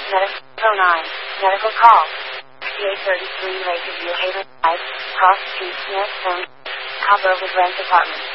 Medical 09. Medical call. PA33 Lakeview Haven 5. Cross Street Smith Phone. Cobble with Rent Apartment.